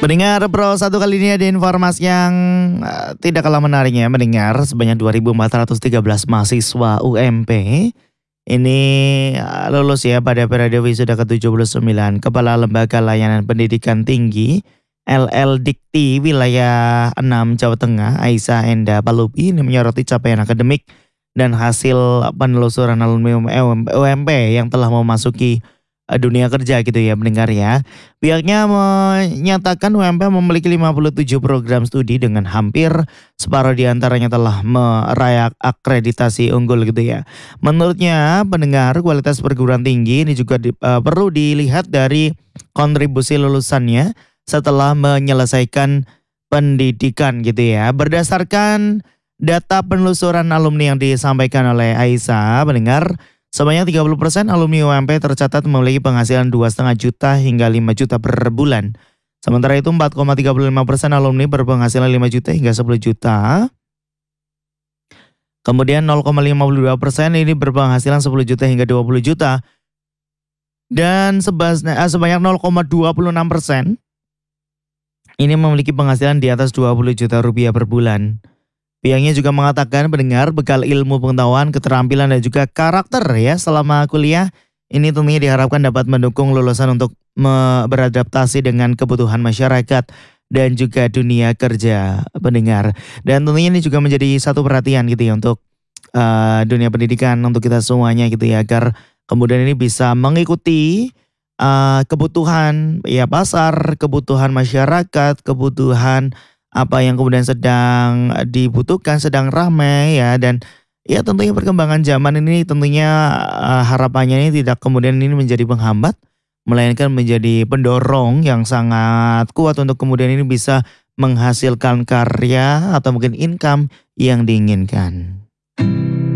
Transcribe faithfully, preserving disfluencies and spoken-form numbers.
Mendengar Pro satu kali ini ada informasi yang uh, tidak kalah menariknya. Mendengar sebanyak dua ribu empat ratus tiga belas mahasiswa U M P ini uh, lulus ya pada periode wisuda ke tujuh puluh sembilan. Kepala Lembaga Layanan Pendidikan Tinggi L L Dikti wilayah enam Jawa Tengah, Aisyah Enda Palupi, ini menyoroti capaian akademik dan hasil penelusuran alumni U M P yang telah memasuki eh, dunia kerja gitu ya mendengar ya. Pihaknya menyatakan U M P memiliki lima puluh tujuh program studi dengan hampir separuh diantaranya telah meraih akreditasi unggul gitu ya. Menurutnya pendengar, kualitas perguruan tinggi ini juga di, eh, perlu dilihat dari kontribusi lulusannya setelah menyelesaikan pendidikan gitu ya. Berdasarkan data penelusuran alumni yang disampaikan oleh Aisyah, mendengar sebanyak tiga puluh persen alumni U M P tercatat memiliki penghasilan dua koma lima juta hingga lima juta per bulan. Sementara itu empat koma tiga puluh lima persen alumni berpenghasilan lima juta hingga sepuluh juta. Kemudian nol koma lima puluh dua persen ini berpenghasilan sepuluh juta hingga dua puluh juta. Dan sebas, eh, sebanyak nol koma dua puluh enam persen ini memiliki penghasilan di atas dua puluh juta rupiah per bulan. Pihaknya juga mengatakan pendengar bekal ilmu pengetahuan, keterampilan dan juga karakter ya selama kuliah ini tentunya diharapkan dapat mendukung lulusan untuk me- beradaptasi dengan kebutuhan masyarakat dan juga dunia kerja pendengar. Dan tentunya ini juga menjadi satu perhatian gitu ya untuk uh, dunia pendidikan untuk kita semuanya gitu ya, agar kemudian ini bisa mengikuti uh, kebutuhan ya pasar, kebutuhan masyarakat, kebutuhan apa yang kemudian sedang dibutuhkan, sedang ramai ya. Dan ya tentunya perkembangan zaman ini tentunya uh, harapannya ini tidak kemudian ini menjadi penghambat, melainkan menjadi pendorong yang sangat kuat untuk kemudian ini bisa menghasilkan karya atau mungkin income yang diinginkan.